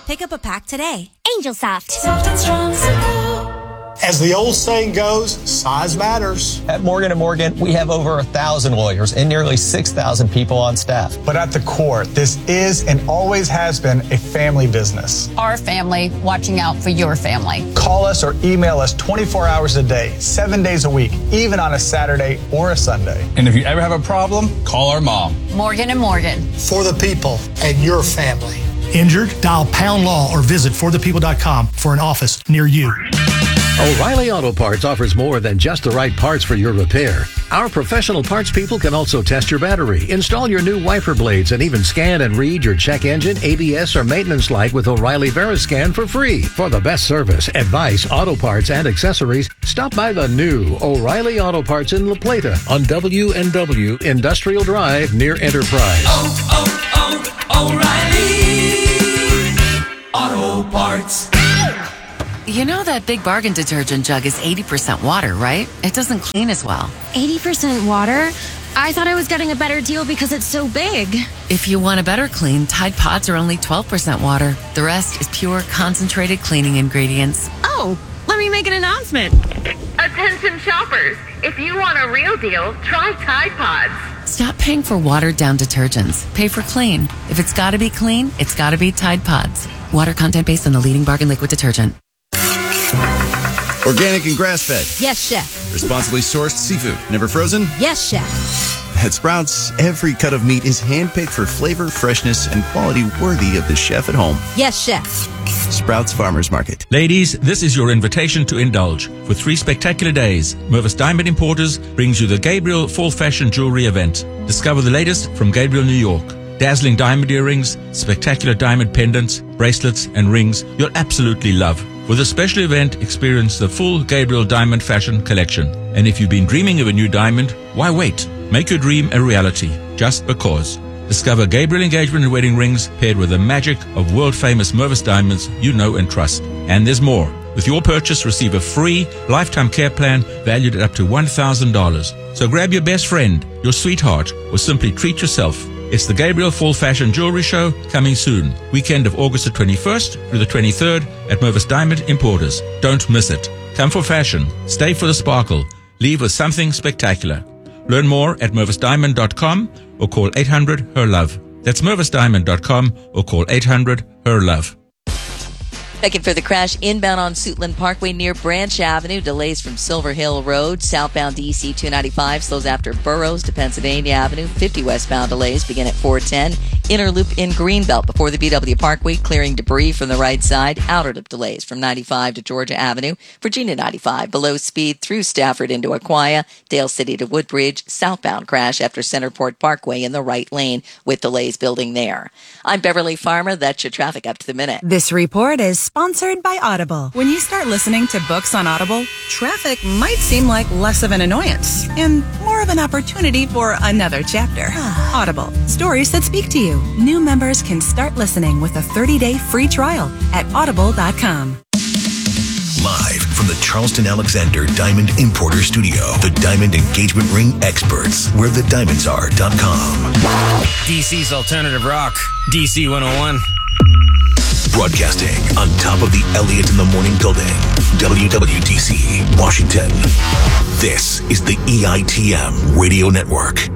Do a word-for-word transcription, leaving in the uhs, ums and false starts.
Pick up a pack today. Angel Soft. Soft and strong Silco. As the old saying goes, size matters. At Morgan and Morgan, we have over a thousand lawyers and nearly six thousand people on staff. But at the core, this is and always has been a family business. Our family watching out for your family. Call us or email us twenty-four hours a day, seven days a week, even on a Saturday or a Sunday. And if you ever have a problem, call our mom. Morgan and Morgan. For the people and your family. Injured? Dial pound law or visit for the people dot com for an office near you. O'Reilly Auto Parts offers more than just the right parts for your repair. Our professional parts people can also test your battery, install your new wiper blades, and even scan and read your check engine, A B S, or maintenance light with O'Reilly Veriscan for free. For the best service, advice, auto parts, and accessories, stop by the new O'Reilly Auto Parts in La Plata on W and W Industrial Drive near Enterprise. Oh, oh, oh, O'Reilly Auto Parts. You know that Big Bargain detergent jug is eighty percent water, right? It doesn't clean as well. eighty percent water? I thought I was getting a better deal because it's so big. If you want a better clean, Tide Pods are only twelve percent water. The rest is pure, concentrated cleaning ingredients. Oh, let me make an announcement. Attention shoppers, if you want a real deal, try Tide Pods. Stop paying for watered-down detergents. Pay for clean. If it's gotta be clean, it's gotta be Tide Pods. Water content based on the leading bargain liquid detergent. Organic and grass-fed. Yes, chef. Responsibly sourced seafood. Never frozen? Yes, chef. At Sprouts, every cut of meat is handpicked for flavor, freshness, and quality worthy of the chef at home. Yes, chef. Sprouts Farmers Market. Ladies, this is your invitation to indulge. For three spectacular days, Mervis Diamond Importers brings you the Gabriel Fall Fashion Jewelry event. Discover the latest from Gabriel, New York. Dazzling diamond earrings, spectacular diamond pendants, bracelets, and rings you'll absolutely love. For the special event, experience the full Gabriel Diamond Fashion Collection. And if you've been dreaming of a new diamond, why wait? Make your dream a reality, just because. Discover Gabriel engagement and wedding rings paired with the magic of world-famous Mervis diamonds you know and trust. And there's more. With your purchase, receive a free lifetime care plan valued at up to one thousand dollars. So grab your best friend, your sweetheart, or simply treat yourself. It's the Gabriel Fall Fashion Jewelry Show coming soon. Weekend of August the twenty-first through the twenty-third at Mervis Diamond Importers. Don't miss it. Come for fashion. Stay for the sparkle. Leave with something spectacular. Learn more at mervis diamond dot com or call eight hundred H E R LOVE. That's mervis diamond dot com or call eight hundred H E R LOVE. Checking for the crash inbound on Suitland Parkway near Branch Avenue. Delays from Silver Hill Road. Southbound D C two ninety-five slows after Burroughs to Pennsylvania Avenue. fifty westbound delays begin at four ten. Inner loop in Greenbelt before the B W Parkway, clearing debris from the right side. Outer loop delays from ninety-five to Georgia Avenue. Virginia ninety-five below speed through Stafford into Aquia. Dale City to Woodbridge. Southbound crash after Centerport Parkway in the right lane with delays building there. I'm Beverly Farmer. That's your traffic up to the minute. This report is sponsored by Audible. When you start listening to books on Audible, traffic might seem like less of an annoyance and more of an opportunity for another chapter. Audible, stories that speak to you. New members can start listening with a thirty-day free trial at audible dot com. Live from the Charleston Alexander Diamond Importer Studio, the Diamond Engagement Ring Experts, where the diamonds are dot com. D C's Alternative Rock, D C one oh one. Broadcasting on top of the Elliott in the Morning building, W W D C, Washington. This is the E I T M Radio Network.